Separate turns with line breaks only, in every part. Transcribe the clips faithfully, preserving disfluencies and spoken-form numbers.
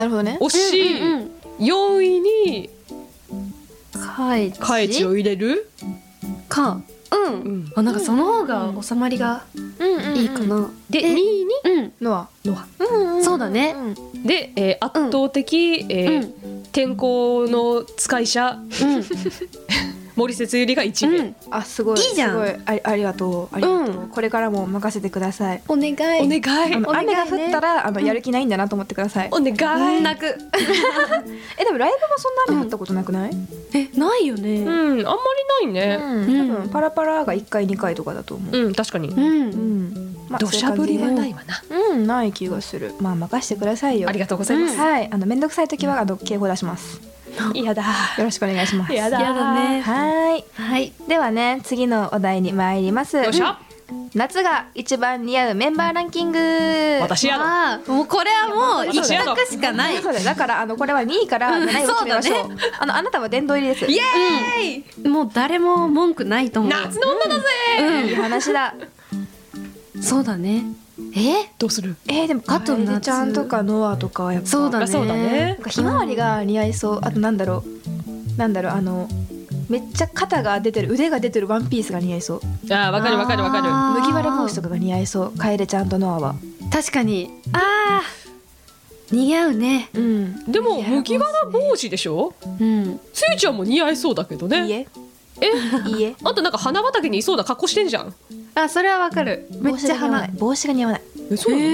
なるほどね。
押し、
うんうんうん、
よんいに
カエチ
カエチを入れる
か、うん、うん、あ、なんかその方が収まりがいいかな、うんうんうん、
でにいに、
うん、
ノアノア、
うんうん、そうだね、
で、えー、圧倒的、うん、えーうん、天候の使い者、うん森節ゆりがいちめい、うん、
あ、すごい、
いいじゃん、
すごい、あり、ありがとう、ありがとう、うん、これからも任せてください。
お願い、
お願い、
あの
お願いね、
雨が降ったらあのやる気ないんだなと思ってください。
お願い、
泣く
え、でもライブもそんな雨降ったことなくない？うん、
え、ないよね。
うん、あんまりないね。
うん、多分パラパラがいっかいにかいとかだと思う。
うん、確かに。
うん、うん、
まあ、土砂降りはないわな。
うん、ない気がする。まあ任せてくださいよ。
ありがとうございます。
うん、はい、あのめんどくさい時はあの警報出します。
やだ。
よろしくお願いします。
やだ。
やだね。
はい。
はい。
ではね、次のお題に参ります。
よっしゃ。
夏が一番似合うメンバーランキング。
私やだ。
もうこれはもう一択しかない。
そうだ。だからあのこれはにいからなないを決めましょう。あのあなたは殿堂入りです。
イエーイ。
もう誰も文句ないと思う。
夏の女だぜ。
うん、いい話だ。
そうだね。え
どうする？
えー、でも
あと
夏ちゃんとかノアとかはやっぱ
そうだね。
そうだね。
なんかひまわりが似合いそう。あとなんだろうなんだろうあのめっちゃ肩が出てる腕が出てるワンピースが似合いそう。
あー、わかるわかるわかる。
麦わら帽子とかが似合いそう。楓ちゃんとノアは
確かに。あー、似合うね。
うん。
でも麦わら帽子でしょ？
うん。
つゆちゃんも似合いそうだけどね。
いいえ。
え？
いいえ。
あんたなんか花畑にいそうな格好してんじゃん。
あ、それはわかる。めっちゃ花。
帽子が似合わない。
え、そうなの？
うん。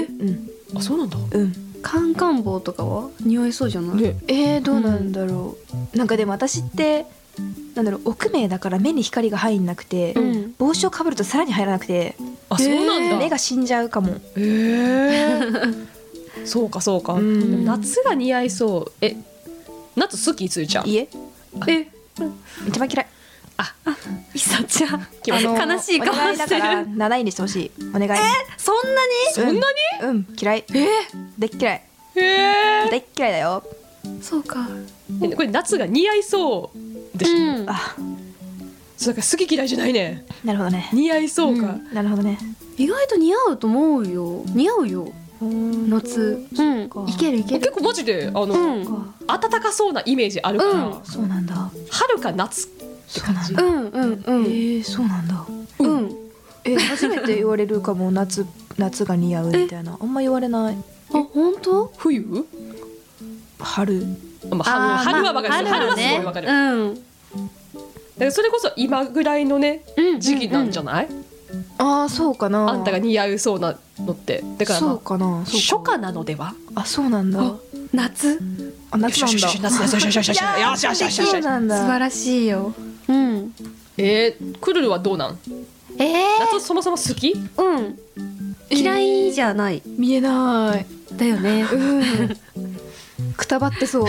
あ、そうなんだ。
うん。
カンカン帽とかは似合いそうじゃない？
ね。
えー、どうなんだろう。なんかでも私ってなんだろう奥目だから目に光が入んなくて、
うん、
帽子をかぶるとさらに入らなくて、
あ、そうなんだ。
目が死んじゃうかも。
へえ。そうかそうか。でも夏が似合いそう。え、夏好きつゆちゃん？
いいえ。
え、
一番嫌い。
あ、
いさちゃん。
あの
悲しい顔
お願い
してる。
だからなないにしてほしい。お願い。え
そんなに？
そんなに？
うん、嫌い。
え
大っ嫌い。
へえ。
大っ嫌いだよ。
そうか。
え、これ夏が似合いそうでしょ。
うん。
あ、
そうか、好き嫌いじゃないね。
なるほどね。
似合いそうか。
なるほどね。
意外と似合うと思うよ。似合うよ。夏。うん。いけるいける。
結構マジであの、
うん、
暖かそうなイメージあるから。
うん、
そうなんだ。
春か夏って感じ。
うんうんうん。
えー、そうなんだ。
うん。
え、初めて言われるかも。夏夏が似合うみたいな。あんま言われない。
あ、本当？
冬？
春。
まあ、春春はわかる。春はすごいわかる。
うん。
だからそれこそ今ぐらいのね時期なんじゃない？
ああ、そうかな。
あんたが似合うそうなのってだから、
そうかな。
初夏なのでは？
あ、そうなんだ。
夏？
あ、夏なんだ。
よしよし夏夏よしよしよしよしよしよしよしよし。
そうなんだ。
素晴らしいよ。うん。
えー、クルルはどうなん？
えー、
夏そもそも好き？
うん。嫌いじゃない。
見えない。
だよね。
うん。くたばってそう。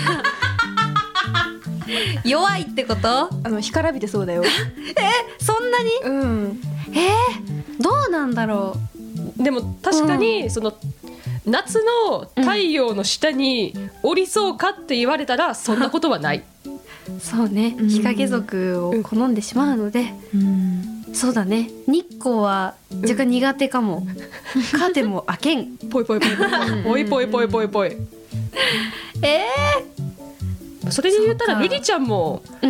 弱いってこと？
あの干からびてそうだよ。
え、そんなに？
うん。
えー、どうなんだろ
う。でも確かに、うん、その夏の太陽の下に降りそうかって言われたらそんなことはない。
そうね、日陰族を好んでしまうので、うん、そうだね。日光は若干苦手かも。カーテンも開けん。
ぽいぽいぽいぽいぽいぽいぽいぽい。
え
ー、それで言ったらリリちゃんも、
うん、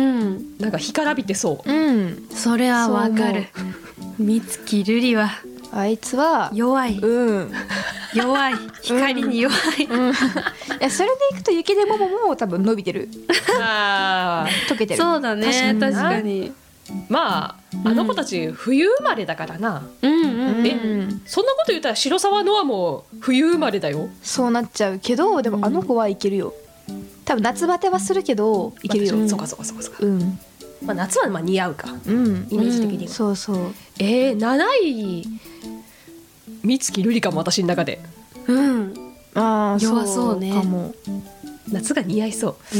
なんか干からびてそう。
うん、それはわかる。美月瑠璃は
あいつは
弱い、
うん、
弱い、光に弱い、うんうん、い
やそれでいくと雪でももも多分伸びてる。
あ
溶けてる。
そうだね、確かに。
まああの子たち冬生まれだからな。
うんうんうん、
え、そんなこと言ったら白沢ノアも冬生まれだよ。
そうなっちゃうけど、でもあの子はいけるよ。多分夏バテはするけどいけるよ。
うん、そうかそうかそうかそうか。
うん。
まあ、夏はまあ似合うか、
うん、
イメージ的には、
うん、そうそう。
えー、なない美月瑠璃かも私の中で。
うん、
ああ
弱そうね。
かも。
夏が似合いそう、
うん、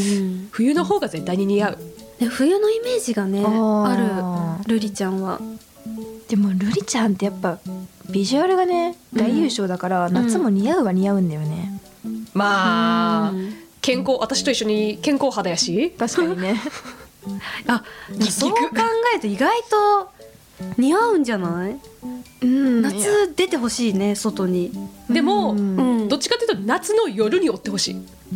冬の方が絶対に似合う。
冬のイメージがね あ, ある瑠璃ちゃんは。
でも瑠璃ちゃんってやっぱビジュアルがね大優勝だから、うん、夏も似合うは似合うんだよね、
うん、まあ、うん、健康、私と一緒に健康肌やし。
確かにね。
あ、そう考えると意外と似合うんじゃない？
うん、
夏出てほしいね外に。
でも、
うん、
どっちかというと夏の夜に追ってほしい。